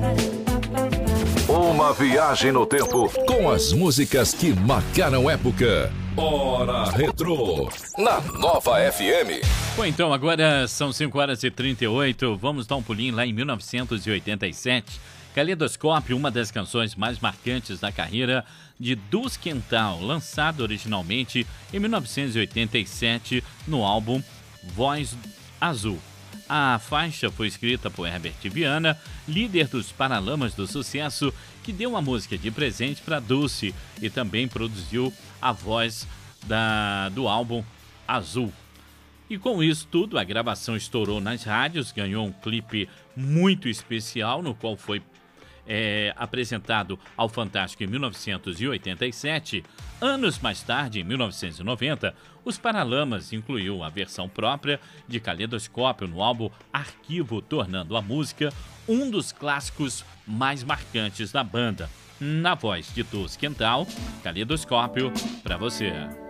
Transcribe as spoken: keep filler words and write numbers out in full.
Uma viagem no tempo com as músicas que marcaram época. Hora Retrô, na Nova F M. Bom, então agora são cinco horas e trinta e oito. Vamos dar um pulinho lá em mil novecentos e oitenta e sete. Caleidoscópio, uma das canções mais marcantes da carreira de Dus Quintal, lançado originalmente em mil novecentos e oitenta e sete no álbum Voz Azul. A faixa foi escrita por Herbert Viana, líder dos Paralamas do Sucesso, que deu uma música de presente para Dulce e também produziu a voz da, do álbum Azul. E com isso tudo, a gravação estourou nas rádios, ganhou um clipe muito especial, no qual foi é, apresentado ao Fantástico em mil novecentos e oitenta e sete. Anos mais tarde, em mil novecentos e noventa, os Paralamas incluiu a versão própria de Caleidoscópio no álbum Arquivo, tornando a música um dos clássicos mais marcantes da banda. Na voz de Dus Quintal, Caleidoscópio, pra você.